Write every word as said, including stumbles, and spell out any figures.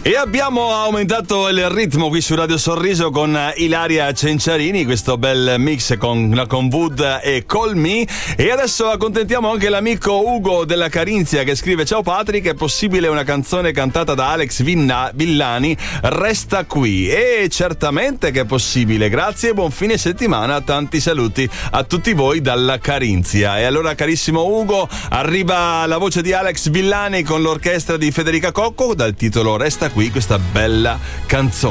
E abbiamo aumentato il ritmo qui su Radio Sorriso con Ilaria Cenciarini, questo bel mix con, con Wood e Call Me. E adesso accontentiamo anche l'amico Ugo della Carinzia che scrive: ciao Patrick, è possibile una canzone cantata da Alex Vinna, Villani, Resta qui? E certamente che è possibile, grazie e buon fine settimana, tanti saluti a tutti voi dalla Carinzia. E allora, carissimo Ugo, arriva la voce di Alex Villani con l'orchestra di Federica Cocco dal titolo Resta qui, questa bella canzone.